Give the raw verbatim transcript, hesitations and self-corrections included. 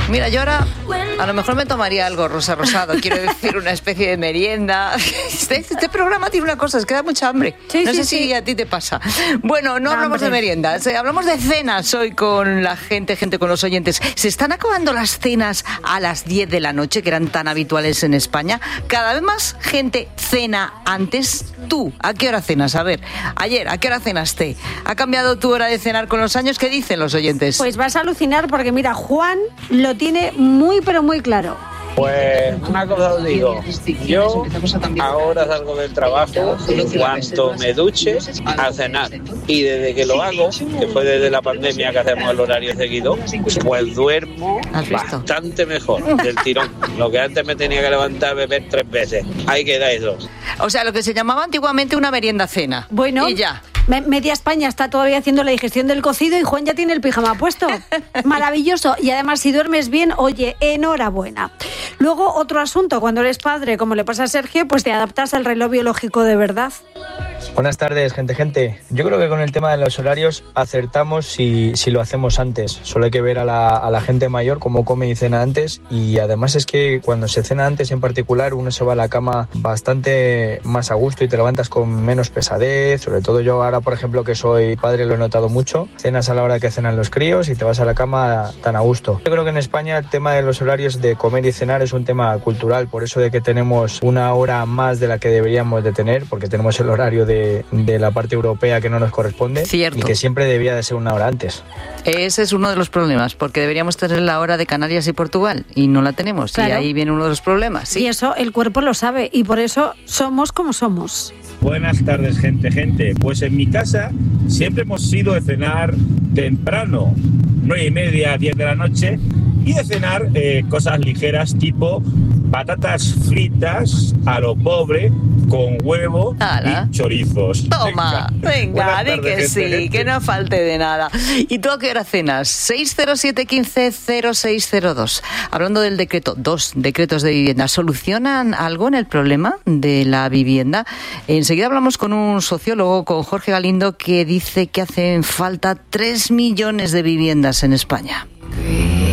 Mira, yo ahora a lo mejor me tomaría algo rosa rosado, quiero decir, una especie de merienda. Este, este programa tiene una cosa, es que da mucha hambre. Sí, no sí, sé sí. si a ti te pasa. Bueno, no hablamos Hambre. de meriendas, eh, hablamos de cenas hoy con la gente, gente con los oyentes. ¿Se están acabando las cenas a las diez de la noche, que eran tan habituales en España? Cada vez más gente cena antes. ¿Tú a qué hora cenas? A ver, ayer, ¿a qué hora cenaste? ¿Ha cambiado tu hora de cenar con los años? ¿Qué dicen los oyentes? Pues vas a alucinar porque mira, Juan lo tiene muy pero muy claro. Pues una cosa os digo, yo ahora salgo del trabajo y en cuanto me duche a cenar, y desde que lo hago, que fue desde la pandemia que hacemos el horario seguido, pues duermo bastante mejor del tirón. Lo que antes me tenía que levantar a beber tres veces, ahí queda eso. O sea, lo que se llamaba antiguamente una merienda cena. Bueno, y ya. Me- media España está todavía haciendo la digestión del cocido y Juan ya tiene el pijama puesto. Maravilloso. Y además, si duermes bien, oye, enhorabuena. Luego, otro asunto, cuando eres padre, como le pasa a Sergio, pues te adaptas al reloj biológico de verdad. Buenas tardes, gente, gente. Yo creo que con el tema de los horarios acertamos si, si lo hacemos antes. Solo hay que ver a la, a la gente mayor cómo come y cena antes, y además es que cuando se cena antes en particular uno se va a la cama bastante más a gusto y te levantas con menos pesadez. Sobre todo yo ahora, por ejemplo, que soy padre, lo he notado mucho. Cenas a la hora que cenan los críos y te vas a la cama tan a gusto. Yo creo que en España el tema de los horarios de comer y cenar es un tema cultural, por eso de que tenemos una hora más de la que deberíamos de tener, porque tenemos el horario de, de la parte europea que no nos corresponde. Cierto. Y que siempre debía de ser una hora antes. Ese es uno de los problemas, porque deberíamos tener la hora de Canarias y Portugal, y no la tenemos. Claro. Y ahí viene uno de los problemas. ¿sí? Y eso el cuerpo lo sabe y por eso somos como somos. Buenas tardes, gente, gente. Pues en mi casa siempre hemos sido de cenar temprano, nueve y media, diez de la noche, y de cenar eh, cosas ligeras tipo patatas fritas a lo pobre con huevo ¡Hala! y chorizos. Toma, venga, Buenas di tardes, que gente, sí, gente. que no falte de nada. ¿Y tú a qué hora cenas? seis cero siete uno cinco cero seis cero dos. Hablando del decreto, dos decretos de vivienda, ¿solucionan algo en el problema de la vivienda? Enseguida hablamos con un sociólogo, con Jorge Galindo, que dice que hacen falta tres millones de viviendas en España.